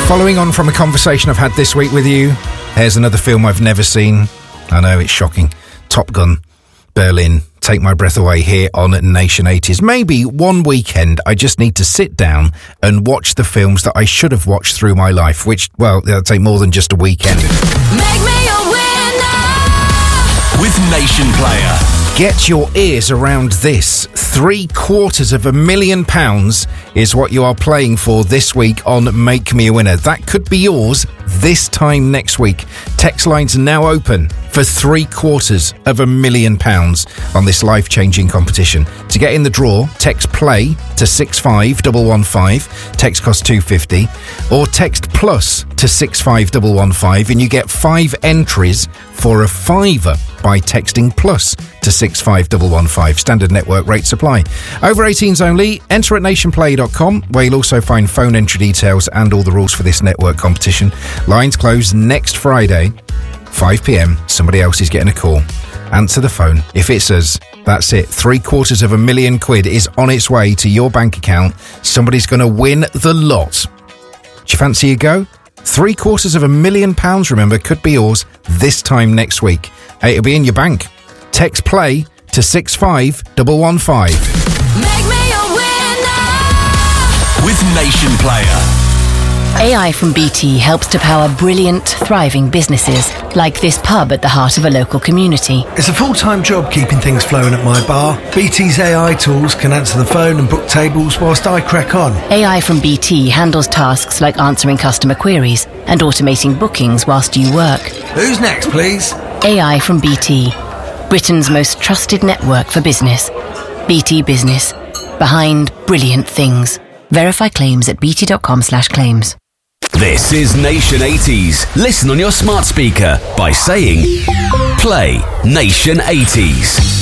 Following on from a conversation I've had this week with you, here's another film I've never seen. I know, it's shocking. Top Gun, Berlin, take my breath away here on Nation 80s. Maybe one weekend I just need to sit down and watch the films that I should have watched through my life, which, well, that'll take more than just a weekend. Make me a winner with Nation Player. Get your ears around this. £750,000 is what you are playing for this week on Make Me a Winner. That could be yours this time next week. Text lines are now open for £750,000 on this life-changing competition. To get in the draw, text PLAY to 65115. Text costs £2.50. Or text PLUS to 65115 and you get 5 entries for a £5 by texting PLUS to 65115. Standard network rate supply. Over 18s only. Enter at nationplay.com, where you'll also find phone entry details and all the rules for this network competition. Lines close next Friday, 5 p.m. Somebody else is getting a call. Answer the phone. If it's us, that's it. £750,000 is on its way to your bank account. Somebody's going to win the lot. Do you fancy a go? £750,000, remember, could be yours this time next week. It'll be in your bank. Text PLAY to 65115. Make me a winner with Nation Player. AI from BT helps to power brilliant, thriving businesses, like this pub at the heart of a local community. It's a full-time job keeping things flowing at my bar. BT's AI tools can answer the phone and book tables whilst I crack on. AI from BT handles tasks like answering customer queries and automating bookings whilst you work. Who's next, please? AI from BT, Britain's most trusted network for business. BT Business, behind brilliant things. Verify claims at bt.com/claims. This is Nation 80s. Listen on your smart speaker by saying, play Nation 80s.